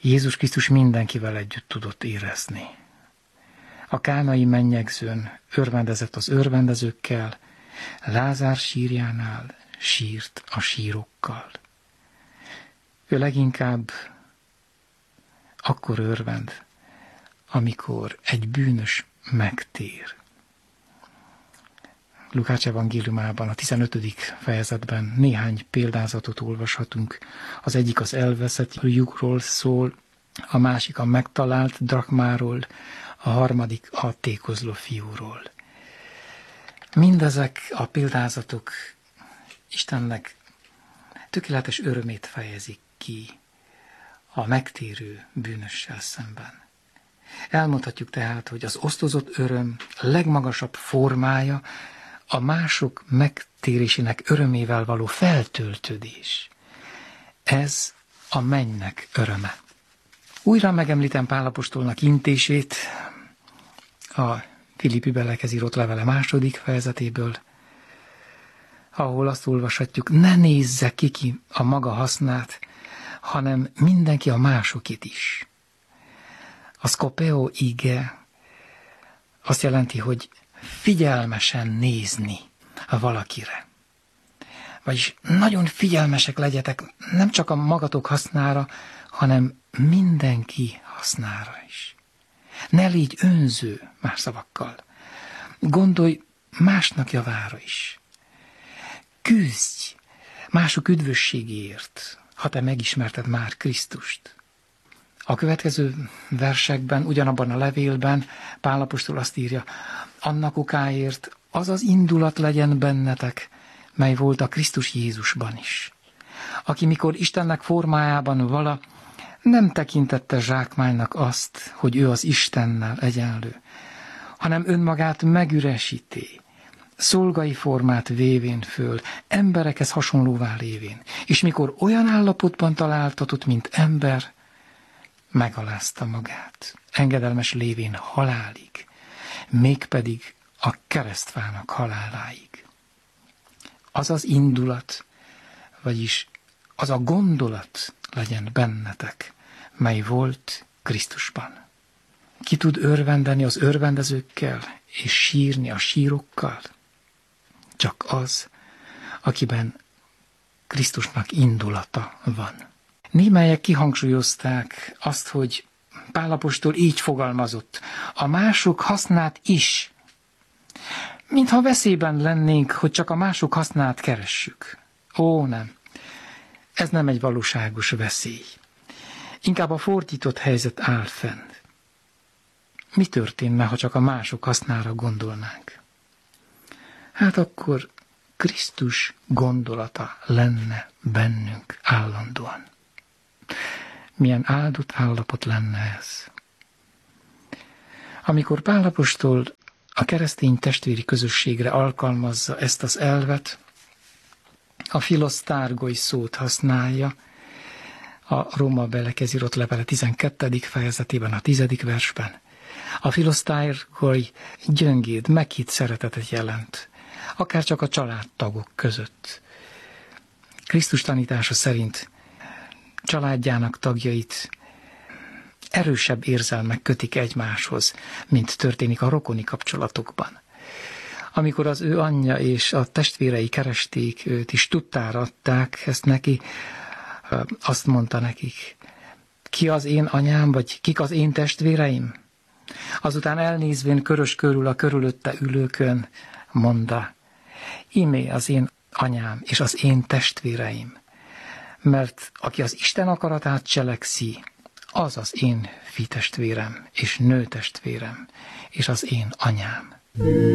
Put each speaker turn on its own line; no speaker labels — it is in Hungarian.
Jézus Krisztus mindenkivel együtt tudott érezni. A kánai mennyegzőn örvendezett az örvendezőkkel, Lázár sírjánál sírt a sírokkal. Ő leginkább akkor örvend, amikor egy bűnös megtér. Lukács evangéliumában, a 15. fejezetben néhány példázatot olvashatunk. Az egyik az elveszett lyukról szól, a másik a megtalált drakmáról, a harmadik a tékozló fiúról. Mindezek a példázatok Istennek tökéletes örömét fejezik ki a megtérő bűnössel szemben. Elmondhatjuk tehát, hogy az osztozott öröm legmagasabb formája a mások megtérésének örömével való feltöltődés. Ez a mennynek öröme. Újra megemlítem Pál apostolnak intését a Filippi belekhez írott levele 2. fejezetéből, ahol azt olvashatjuk, ne nézze ki a maga hasznát, hanem mindenki a másokét is. A skopeo ige azt jelenti, hogy figyelmesen nézni a valakire. Vagyis nagyon figyelmesek legyetek, nem csak a magatok hasznára, hanem mindenki hasznára is. Ne légy önző, más szavakkal. Gondolj másnak javára is. Küzdj mások üdvösségéért, ha te megismerted már Krisztust. A következő versekben, ugyanabban a levélben Pál apostol azt írja, annak okáért az az indulat legyen bennetek, mely volt a Krisztus Jézusban is. Aki mikor Istennek formájában vala, nem tekintette zsákmánynak azt, hogy ő az Istennel egyenlő, hanem önmagát megüresíti, szolgai formát vévén föl, emberekhez hasonlóvá lévén, és mikor olyan állapotban találtatott, mint ember, megalázta magát, engedelmes lévén halálig, mégpedig a keresztfának haláláig. Az az indulat, vagyis az a gondolat legyen bennetek, mely volt Krisztusban. Ki tud örvendeni az örvendezőkkel, és sírni a sírokkal? Csak az, akiben Krisztusnak indulata van. Némelyek kihangsúlyozták azt, hogy Pál apostol így fogalmazott, a mások hasznát is. Mintha veszélyben lennénk, hogy csak a mások hasznát keressük. Ó, nem. Ez nem egy valóságos veszély. Inkább a fordított helyzet áll fenn. Mi történne, ha csak a mások hasznára gondolnánk? Hát akkor Krisztus gondolata lenne bennünk állandóan. Milyen áldott állapot lenne ez? Amikor Pál apostol a keresztény testvéri közösségre alkalmazza ezt az elvet, a filosztárgoi szót használja, a Róma belekhez írott levele 12. fejezetében, a 10. versben. A filosztárgoi gyöngéd, meghitt szeretetet jelent, akár csak a családtagok között. Krisztus tanítása szerint családjának tagjait erősebb érzelmek kötik egymáshoz, mint történik a rokoni kapcsolatokban. Amikor az ő anyja és a testvérei keresték őt, és tudtára adták ezt neki, azt mondta nekik, ki az én anyám, vagy kik az én testvéreim? Azután elnézvén körös körül a körülötte ülőkön mondta, imé az én anyám és az én testvéreim, mert aki az Isten akaratát cselekszi, az az én fitestvérem és nőtestvérem, és az én anyám.